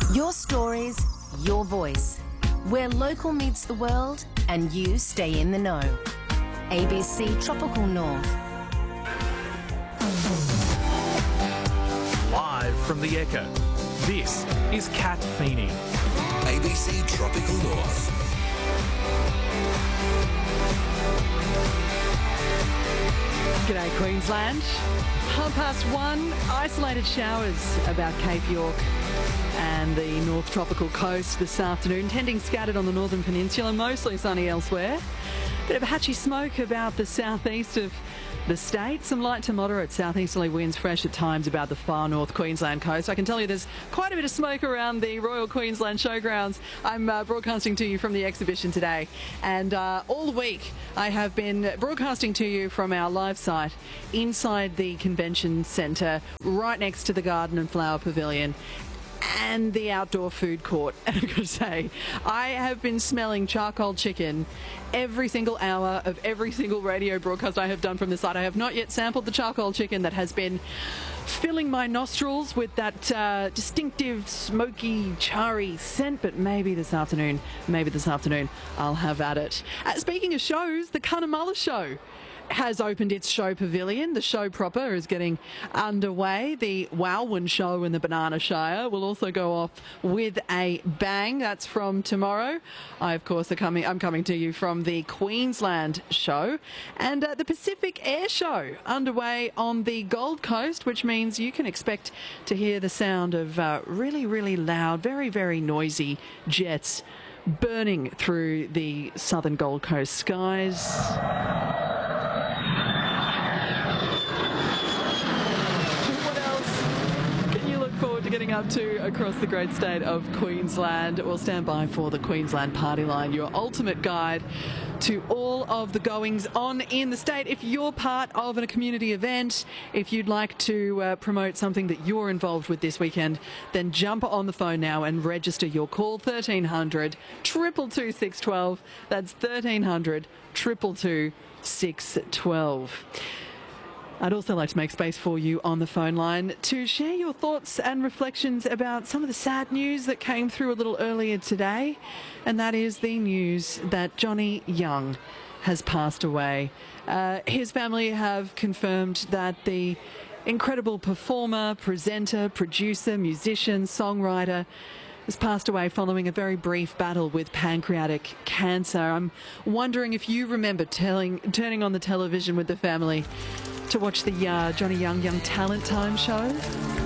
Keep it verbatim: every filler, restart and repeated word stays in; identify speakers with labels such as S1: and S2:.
S1: Your stories, your voice. Where local meets the world and you stay in the know. A B C Tropical North.
S2: Live from the Echo, this is Kat Feeney.
S3: A B C Tropical North.
S4: G'day Queensland. Half past one, isolated showers about Cape York and the North Tropical Coast this afternoon, tending scattered on the Northern Peninsula, mostly sunny elsewhere. Bit of patchy smoke about the southeast of the state. Some light to moderate southeasterly winds fresh at times about the far north Queensland coast. I can tell you there's quite a bit of smoke around the Royal Queensland Showgrounds. I'm uh, broadcasting to you from the exhibition today, and uh, all week I have been broadcasting to you from our live site inside the convention centre, right next to the Garden and Flower Pavilion and the outdoor food court. And I've got to say, I have been smelling charcoal chicken every single hour of every single radio broadcast I have done from the site. I have not yet sampled the charcoal chicken that has been filling my nostrils with that uh, distinctive smoky, charry scent, but maybe this afternoon, maybe this afternoon I'll have at it. Uh, speaking of shows, the Cunnamulla Show has opened its show pavilion. The show proper is getting underway. The Wowwin Show in the Banana Shire will also go off with a bang. That's from tomorrow. I, of course, are coming. I'm coming to you from the Queensland Show, and uh, the Pacific Air Show underway on the Gold Coast, which means you can expect to hear the sound of uh, really, really loud, very, very noisy jets burning through the southern Gold Coast skies. Getting up to across the great state of Queensland. We'll stand by for the Queensland Party Line, your ultimate guide to all of the goings on in the state. If you're part of a community event, if you'd like to uh, promote something that you're involved with this weekend, then jump on the phone now and register your call. thirteen hundred, two two two, six one two. That's thirteen hundred, two two two, six one two. I'd also like to make space for you on the phone line to share your thoughts and reflections about some of the sad news that came through a little earlier today, and that is the news that Johnny Young has passed away. Uh, his family have confirmed that the incredible performer, presenter, producer, musician, songwriter has passed away following a very brief battle with pancreatic cancer. I'm wondering if you remember telling, turning on the television with the family to watch the uh, Johnny Young Young Talent Time show.